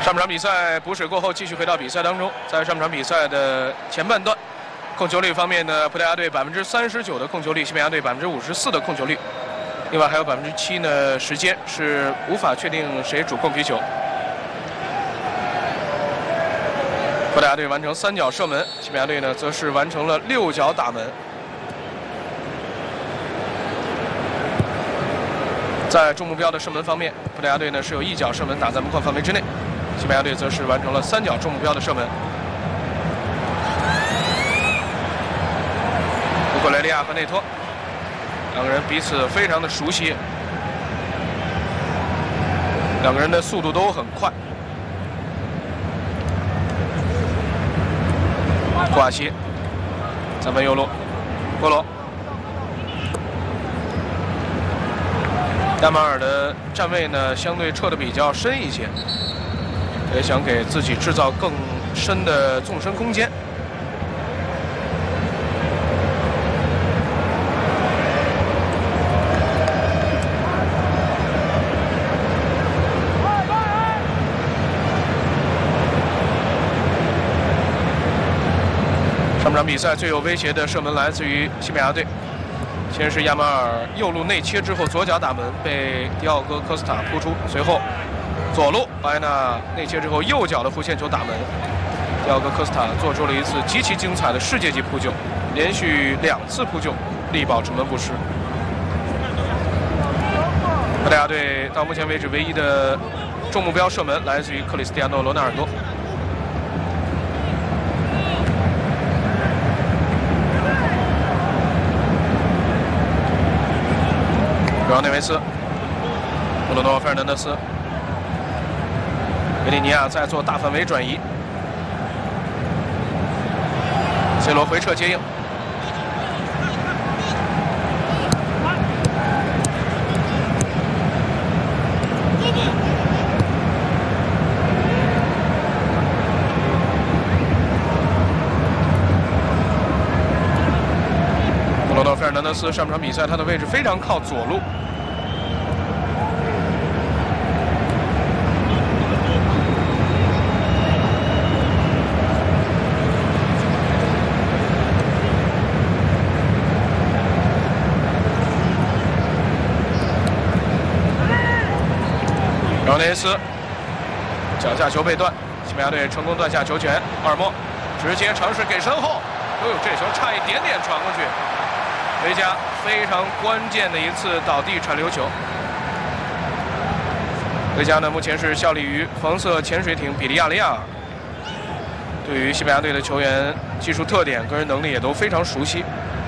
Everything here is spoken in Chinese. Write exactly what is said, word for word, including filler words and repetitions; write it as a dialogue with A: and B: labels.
A: 上半场比赛补水过后，继续回到比赛当中。在上半场比赛的前半段，控球率方面呢，葡萄牙队百分之三十九的控球率，西班牙队百分之五十四的控球率。另外还有百分之七呢时间是无法确定谁主控皮球。葡萄牙队完成三脚射门，西班牙队呢则是完成了六脚打门。在中目标的射门方面，葡萄牙队呢是有一脚射门打在门框范围之内。 西班牙队则是完成了三脚中目标的射门。乌克雷利亚和内托两个人彼此非常的熟悉，两个人的速度都很快。库瓦西三分右路，波罗。亚马尔的站位呢相对撤得比较深一些。 也想给自己制造更深的纵深空间。上半场比赛最有威胁的射门来自于西班牙队，先是亚马尔右路内切之后左脚打门，被迪奥戈·科斯塔扑出，随后。 左路，巴耶纳内切之后右脚的弧线球打门，迪奥戈·科斯塔做出了一次极其精彩的世界级扑救，连续两次扑救力保城门不失。葡萄牙队到目前为止唯一的中目标射门来自于克里斯蒂亚诺·罗纳尔多。主要内维斯，布鲁诺·费尔南德斯。 维利尼亚在做大范围转移 ，C 罗回撤接应，布鲁诺·费尔南德斯上场比赛他的位置非常靠左路。 饶内斯脚下球被断，西班牙队成功断下球权。阿尔莫直接尝试给身后，哎呦，这球差一点点传过去。维加非常关键的一次倒地传流球。维加呢，目前是效力于黄色潜水艇比利亚雷亚尔，对于西班牙队的球员技术特点、个人能力也都非常熟悉。